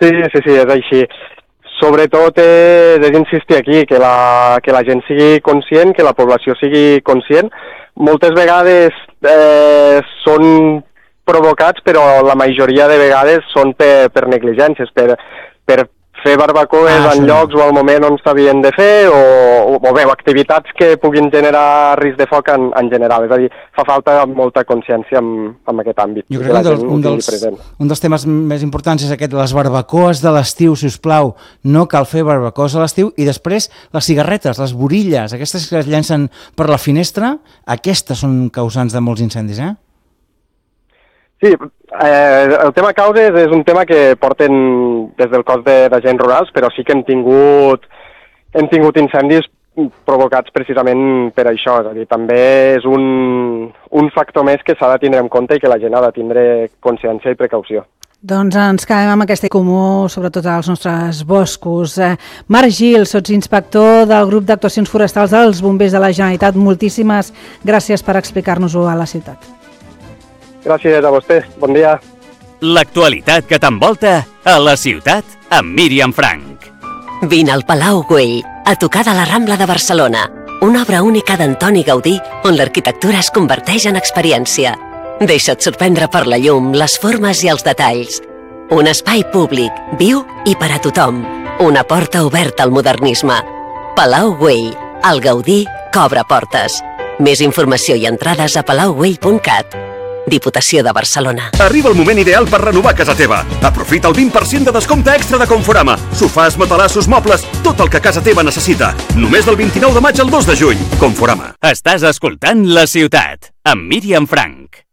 Sí, és així. Sobretot és insistir aquí, que la gent sigui conscient, que la població sigui conscient. Moltes vegades són provocats, però la majoria de vegades són per negligències, per fer barbacoes en llocs o al moment on s'havien de fer, o activitats que puguin generar risc de foc en general. És a dir, fa falta molta consciència en aquest àmbit. Jo crec que un dels temes més importants és aquest, les barbacoes de l'estiu, si us plau. No cal fer barbacoes a l'estiu. I després les cigarretes, les borilles, aquestes que es llencen per la finestra, aquestes són causants de molts incendis, eh? Sí, el tema causes és un tema que porten des del cos d'agents rurals, però sí que hem tingut incendis provocats precisament per això. És a dir, també és un factor més que s'ha de tindre en compte i que la gent ha de tindre consciència i precaució. Doncs ens quedem amb aquest comú, sobretot als nostres boscos. Marc Gil, sotsinspector del grup d'actuacions forestals dels Bombers de la Generalitat, moltíssimes gràcies per explicar-nos-ho a la ciutat. Gràcies a vostè, bon dia. L'actualitat que t'envolta a la ciutat amb Míriam Frank. Vine al Palau Güell, a tocar de la Rambla de Barcelona, una obra única d'Antoni Gaudí on l'arquitectura es converteix en experiència. Deixa't sorprendre per la llum, les formes i els detalls. Un espai públic, viu i per a tothom. Una porta oberta al modernisme. Palau Güell, el Gaudí que obre portes. Més informació i entrades a palaugüell.cat. Diputació de Barcelona. Arriba el moment ideal per renovar casa teva. Aprofita el 20% de descompte extra de Conforama. Sofàs, matalassos, mobles, tot el que casa teva necessita. Només del 29 de maig al 2 de juny. Conforama. Estàs escoltant La Ciutat amb Míriam Frank.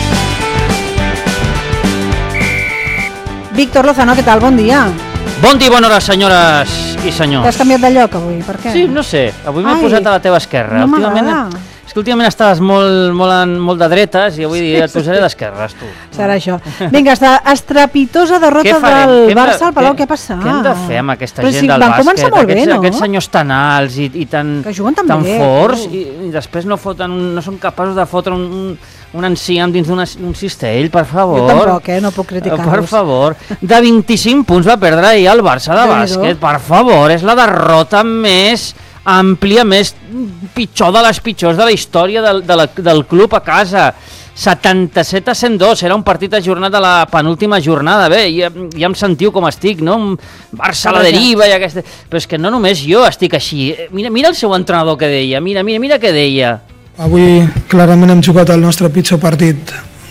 Víctor Lozano, què tal? Bon dia. Bon dia, bona hora, senyores i senyors. T'has canviat de lloc avui, per què? Sí, no sé, avui m'he posat a la teva esquerra. No m'agrada. És que últimament estaves molt de dretes i avui et posaré d'esquerres, tu. Serà això. Vinga, estrepitosa derrota del Barça al Palau, què passa? Què hem de fer amb aquesta gent del bàsquet? Van començar molt bé, no? Aquests senyors tan alts i tan forts i després no són capaços de fotre un enciam dins d'un cistell, per favor. Jo tampoc, no puc criticar-los. Per favor. De 25 punts va perdre ahir el Barça de bàsquet, per favor. És la derrota més àmplia, més pitjor de les pitjors de la història del club a casa. 77-102, era un partit ajornat de la penúltima jornada. Bé, ja em sentiu com estic, no? Un Barça a la deriva i aquesta... Però és que no només jo estic així. Mira el seu entrenador que deia, mira què deia. Avui clarament hem jugat el nostre pitjor partit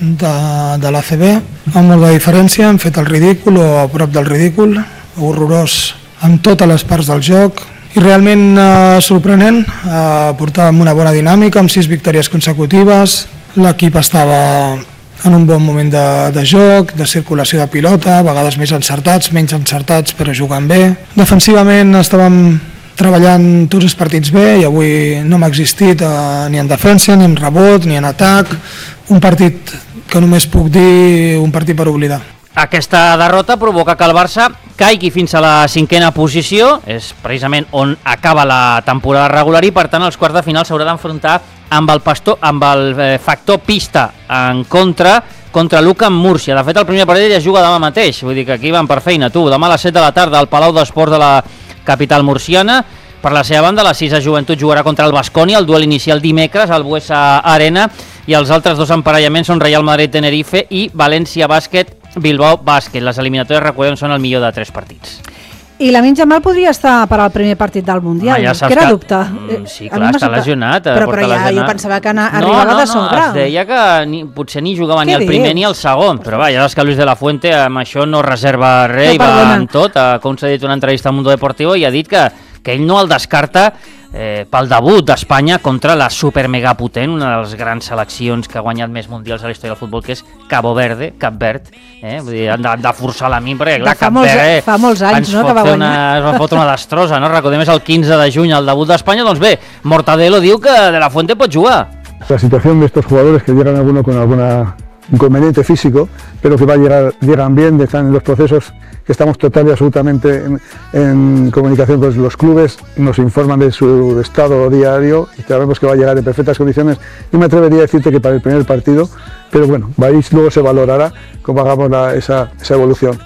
de l'ACB, amb molta diferència, hem fet el ridícul o a prop del ridícul, horrorós en totes les parts del joc, i realment sorprenent, portàvem una bona dinàmica amb 6 victòries consecutives, l'equip estava en un bon moment de joc, de circulació de pilota, a vegades més encertats, menys encertats, però jugant bé. Defensivament estàvem treballant tots els partits bé i avui no m'ha existit ni en defensa, ni en rebot, ni en atac. Un partit que només puc dir un partit per oblidar. Aquesta derrota provoca que el Barça caigui fins a la 5a posició, és precisament on acaba la temporada regular i per tant els quarts de final s'haurà d'enfrontar amb el factor pista en contra l'UCAM Múrcia. De fet, el primer partit ja es juga demà mateix, vull dir que aquí van per feina, tu. Demà a les 7 de la tarda al Palau d'Esports de la capital murciana. Per la seva banda, la 6a Joventut jugarà contra el Baskonia, el duel inicial dimecres al Buesa Arena, i els altres dos emparellaments són Real Madrid-Tenerife i València Bàsquet Bilbao Bàsquet. Les eliminatòries, recordem, són el millor de 3 partits. I Lamine Yamal podria estar per al primer partit del Mundial, que era dubte. Sí, clar, està lesionat. Però ja jo pensava que arribava de sobre. No, es deia que potser ni jugava ni el primer ni el segon, però va, ja saps que Luis de la Fuente amb això no reserva res i va amb tot. Ha concedit una entrevista al Mundo Deportivo i ha dit que ell no el descarta pel debut d'Espanya contra la supermegapotent, una de les grans seleccions que ha guanyat més mundials a la història del futbol, que és Cap Verd. Vull dir, han de forçar la mi, perquè clar, Cap Verd fa molts anys, no, que va guanyar. Es va fotre una destrossa, no? Recordem, és el 15 de juny el debut d'Espanya. Doncs bé, Mortadelo diu que De la Fuente pot jugar. La situación de estos jugadores que llegan alguno con alguna inconveniente físico, pero que llegan bien, están en los procesos que estamos total y absolutamente en comunicación con los clubes, nos informan de su estado diario y sabemos que va a llegar en perfectas condiciones. Yo me atrevería a decirte que para el primer partido, pero bueno, luego se valorará cómo hagamos esa evolución.